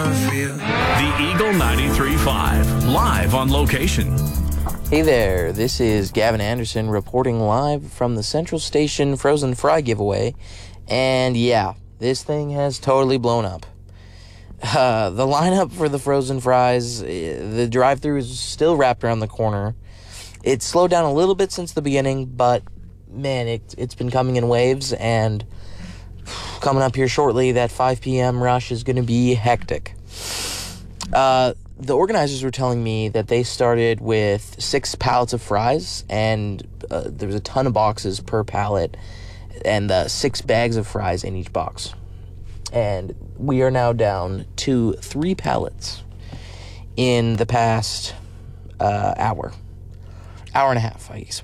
The Eagle 93.5, live on location. Hey there, this is Gavin Anderson reporting live from the Central Station Frozen Fry giveaway. And yeah, this thing has totally blown up. The lineup for the frozen fries, the drive-thru is still wrapped around the corner. It's slowed down a little bit since the beginning, but man, it's been coming in waves, and coming up here shortly, that 5 p.m. rush is going to be hectic. The organizers were telling me that they started with 6 pallets of fries, and there was a ton of boxes per pallet, and 6 bags of fries in each box. And we are now down to 3 pallets in the past hour and a half, I guess.